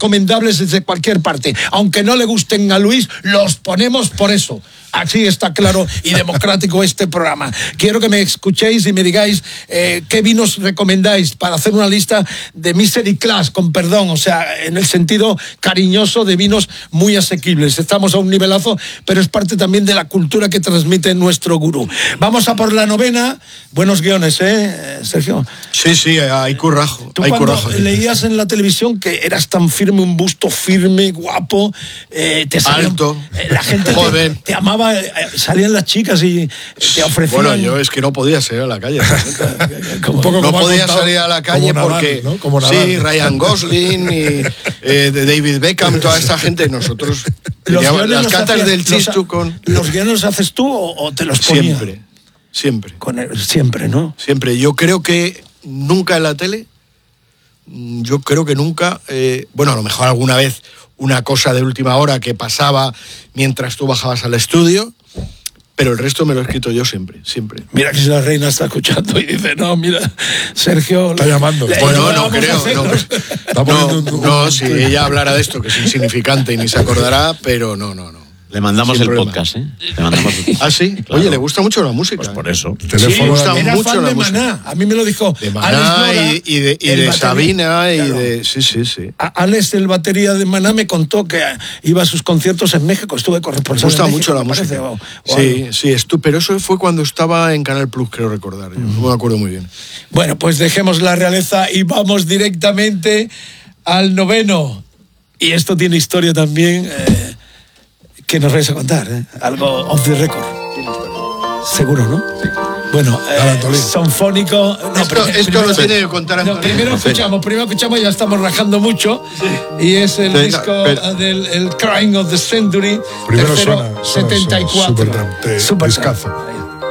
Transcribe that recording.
recomendables desde cualquier parte. Aunque no le gusten a Luis, los ponemos por eso. Así está claro y democrático este programa. Quiero que me escuchéis y me digáis qué vinos recomendáis para hacer una lista de Misery Class, con perdón, o sea, en el sentido cariñoso de vinos muy asequibles. Estamos a un nivelazo, pero es parte también de la cultura que transmite nuestro gurú. Vamos a por la novena. Buenos guiones, Sergio? Sí, hay currajo. Tú cuando leías en la televisión que eras tan firme, un busto firme, guapo, te salían, alto, la gente te amaba, salían las chicas y te ofrecían... Bueno, yo es que no podía salir a la calle. No podía salir a la calle porque... Nadal, ¿no? Como sí, Ryan Gosling y David Beckham, toda esta gente, nosotros teníamos las catas del Chistu con... ¿Los guiones los haces tú o te los ponías? Siempre. Siempre, ¿no? Siempre. Yo creo que nunca en la tele, bueno, a lo mejor alguna vez una cosa de última hora que pasaba mientras tú bajabas al estudio, pero el resto me lo he escrito yo siempre. Mira que si la reina está escuchando y dice, no, mira, Sergio... Está llamando. Bueno, no creo. No, si ella hablara de esto, que es insignificante y ni se acordará, pero no. Le mandamos el podcast, ¿eh? ¿Ah, sí? Claro. Oye, le gusta mucho la música. Pues por eso. Le gusta era mucho fan la de música. Maná. A mí me lo dijo De Maná y de Sabina y claro. de... Sí. Alex, el batería de Maná, me contó que iba a sus conciertos en México. Estuve corresponsal. Me gusta en mucho México, la música. Sí, pero eso fue cuando estaba en Canal Plus, creo recordar. Yo no me acuerdo muy bien. Bueno, pues dejemos la realeza y vamos directamente al noveno. Y esto tiene historia también... que nos vais a contar, algo off the record. Seguro, ¿no? Sí. Bueno, sonfónico... Esto lo tiene que contar Antonio. Primero escuchamos, ya estamos rajando mucho. Sí. Y es el disco del Crying of the Century. Primero tercero, suena 74. Superdrum, discazo.